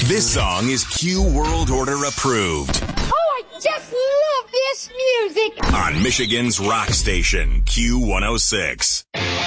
This song is Q World Order approved. Oh, I just love this music. On Michigan's rock station, Q106.